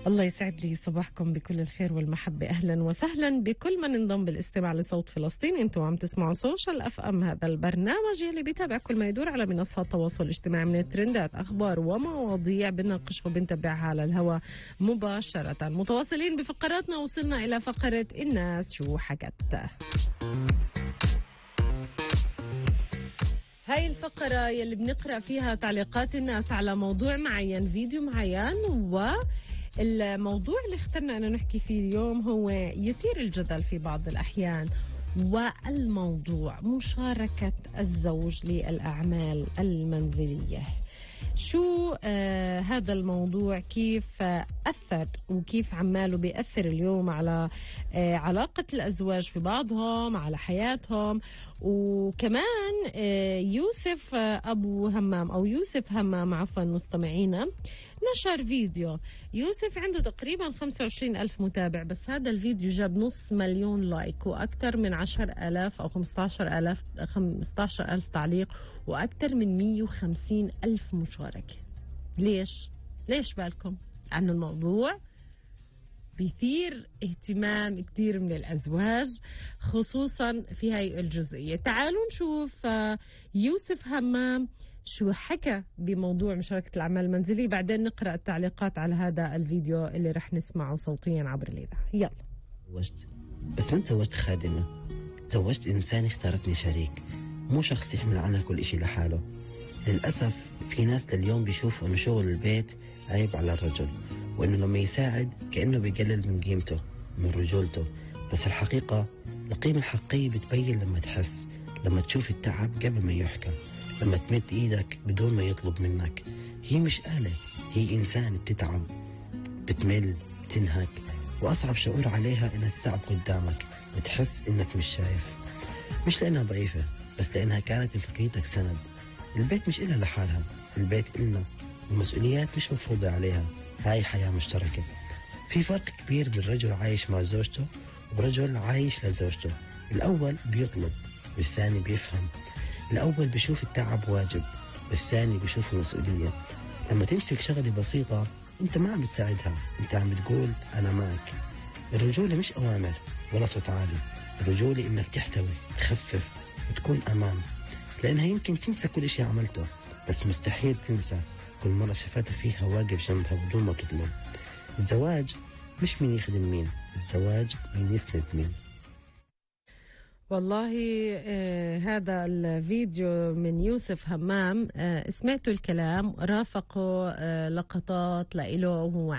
الله يسعد لي صباحكم بكل الخير والمحبة. أهلا وسهلا بكل من انضم بالاستماع لصوت فلسطين. انتم عم تسمعوا سوشيال اف ام، هذا البرنامج اللي بيتابع كل ما يدور على منصات التواصل الاجتماعي من الترندات، أخبار ومواضيع بنناقشها وبنتابعها على الهواء مباشرة. متواصلين بفقراتنا، وصلنا إلى فقرة الناس شو حكت. هاي الفقرة يلي بنقرأ فيها تعليقات الناس على موضوع معين، فيديو معين، والموضوع اللي اخترنا أن نحكي فيه اليوم هو يثير الجدل في بعض الأحيان، والموضوع مشاركة الزوج للأعمال المنزلية. شو هذا الموضوع، كيف أثر وكيف عماله بيأثر اليوم على علاقة الأزواج في بعضهم، على حياتهم. وكمان يوسف أبو همام أو يوسف همام عفوا مستمعينا نشر فيديو. يوسف عنده تقريبا 25 ألف متابع، بس هذا الفيديو جاب 500,000 لايك وأكثر من 10,000 أو 15 ألف تعليق وأكثر من 150 ألف مشاركة. ليش بالكم؟ عن الموضوع بيثير اهتمام كتير من الأزواج خصوصا في هاي الجزئية. تعالوا نشوف يوسف همام شو حكى بموضوع مشاركة الأعمال المنزلية، بعدين نقرأ التعليقات على هذا الفيديو اللي رح نسمعه صوتيا عبر الإذاعة. يلا. تزوجت، بس ما تزوجت خادمة، تزوجت إنسان اختارتني شريك، مو شخص يحمل عنها كل إشي لحاله. للأسف في ناس لليوم بيشوفوا إنه شغل البيت عيب على الرجل، وإنه لما يساعد كأنه بيقلل من قيمته من رجولته. بس الحقيقة القيمة الحقيقية بتبين لما تحس، لما تشوف التعب قبل ما يحكى، لما تمد إيدك بدون ما يطلب منك. هي مش آلة، هي إنسان بتتعب، بتمل، بتنهك، وأصعب شعور عليها إنها تتعب قدامك وتحس إنك مش شايف. مش لأنها ضعيفة، بس لأنها كانت مفكرتك سند. البيت مش إلها لحالها، البيت إلنا، والمسؤوليات مش مفروضة عليها. هاي حياة مشتركة. في فرق كبير بين رجل عايش مع زوجته ورجل عايش لزوجته. الأول بيطلب، والثاني بيفهم. الأول بيشوف التعب واجب، والثاني بيشوف مسؤولية. لما تمسك شغلة بسيطة انت ما عم بتساعدها، انت عم بتقول أنا معك. الرجولة مش أوامر ولا صوت عالي، الرجولة إنك تحتوي، تخفف، وتكون أمان. لأنها يمكن تنسى كل إشي عملته، بس مستحيل تنسى كل مرة شفتها فيها واقف جنبها بدون ما تطلب. الزواج مش مين يخدم مين، الزواج مين يسند مين. والله هذا الفيديو من يوسف همام، سمعتوا الكلام، رافقوا لقطات لإله وهو